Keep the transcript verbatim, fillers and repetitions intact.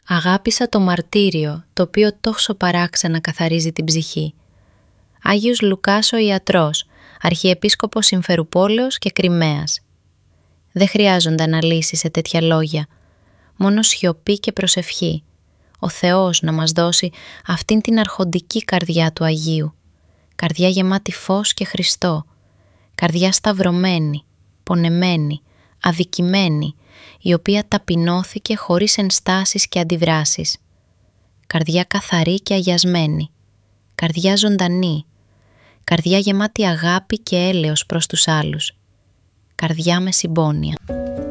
Αγάπησα το μαρτύριο, το οποίο τόσο παράξενα καθαρίζει την ψυχή. Άγιος Λουκάς ο Ιατρός, Αρχιεπίσκοπος Συμφερουπόλεως και Κριμαίας. Δεν χρειάζονται αναλύσεις σε τέτοια λόγια, μόνο σιωπή και προσευχή. Ο Θεός να μας δώσει αυτήν την αρχοντική καρδιά του Αγίου, καρδιά γεμάτη φως και Χριστό, καρδιά σταυρωμένη, πονεμένη, αδικημένη, η οποία ταπεινώθηκε χωρίς ενστάσεις και αντιδράσεις. Καρδιά καθαρή και αγιασμένη, καρδιά ζωντανή, καρδιά γεμάτη αγάπη και έλεος προς τους άλλους, καρδιά με συμπόνια.